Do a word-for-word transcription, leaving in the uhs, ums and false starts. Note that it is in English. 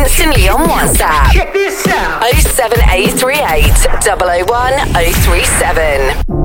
instantly on WhatsApp. Check this out. oh seven eight three eight, double oh one, oh three seven.